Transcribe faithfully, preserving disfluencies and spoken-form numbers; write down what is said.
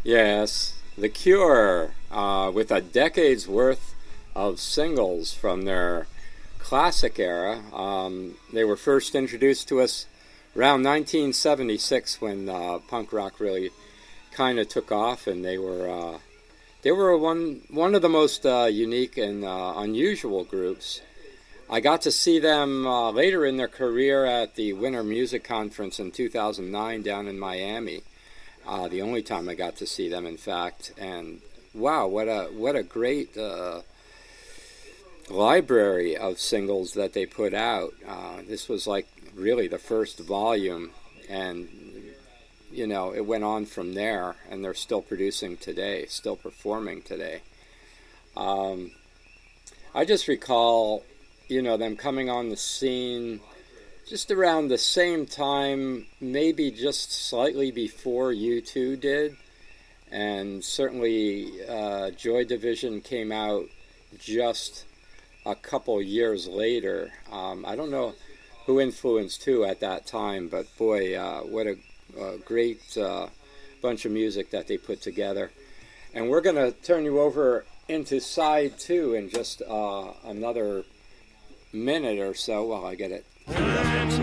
Yes, The Cure, uh, with a decade's worth of singles from their classic era. Um, they were first introduced to us around nineteen seventy-six when uh, punk rock really kind of took off, and they were uh, they were one one of the most uh, unique and uh, unusual groups. I got to see them uh, later in their career at the Winter Music Conference in two thousand nine down in Miami. Uh, the only time I got to see them, in fact, and wow, what a what a great uh, library of singles that they put out. Uh, this was like really the first volume, and you know it went on from there, and they're still producing today, still performing today. Um, I just recall, you know, them coming on the scene just around the same time, maybe just slightly before U two did. And certainly uh, Joy Division came out just a couple years later. Um, I don't know who influenced who at that time, but boy, uh, what a, a great uh, bunch of music that they put together. And we're going to turn you over into side two in just uh, another minute or so while I get it.